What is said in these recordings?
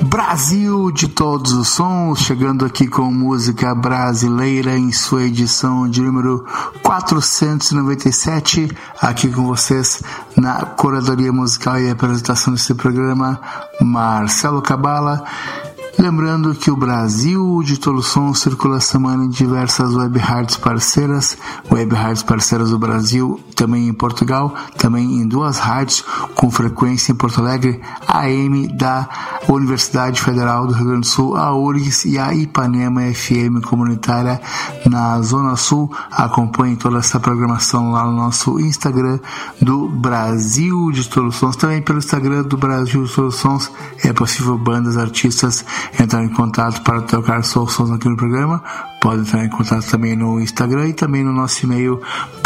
Brasil de todos os sons, chegando aqui com música brasileira em sua edição de número 497, aqui com vocês na curadoria musical e apresentação desse programa, Marcelo Cabala. Lembrando que o Brasil de Todos os Sons circula a semana em diversas web rádios parceiras do Brasil, também em Portugal, também em duas rádios com frequência em Porto Alegre, a AM da Universidade Federal do Rio Grande do Sul, a URGS, e a Ipanema FM comunitária na Zona Sul. Acompanhe toda essa programação lá no nosso Instagram do Brasil de Todos os Sons. Também pelo Instagram do Brasil de Todos os Sons é possível bandas, artistas entrar em contato para tocar seus sons aqui no programa. Pode entrar em contato também no Instagram e também no nosso e-mail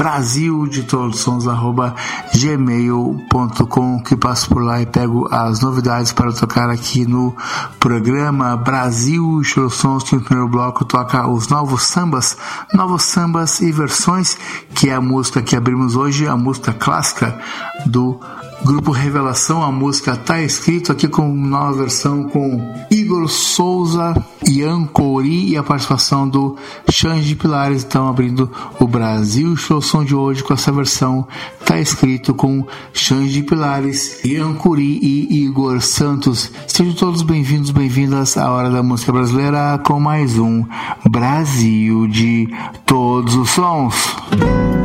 brasildetodosons@gmail.com, que passo por lá e pego as novidades para tocar aqui no programa. Brasil de Todos os Sons, que no primeiro bloco toca os novos sambas e versões, que é a música que abrimos hoje, a música clássica do Grupo Revelação. A música Tá Escrito, aqui com nova versão com Igor Souza, Ian Couri e a participação do Xande de Pilares. Então, abrindo o Brasil Show Som de hoje com essa versão Tá Escrito com Xande de Pilares, Ian Couri e Igor Santos. Sejam todos bem-vindos, bem-vindas à Hora da Música Brasileira com mais um Brasil de Todos os Sons.